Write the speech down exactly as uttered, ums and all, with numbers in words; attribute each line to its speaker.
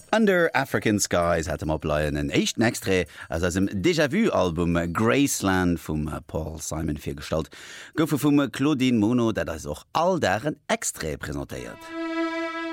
Speaker 1: Under African Skies hat em opleiien en echten Extré ass ass dem Déjà-vu-Album Graceland vum Paul Simon firstalt. Goufe vum Claudine Mono, dat ass och all deren Extré präsentéiert.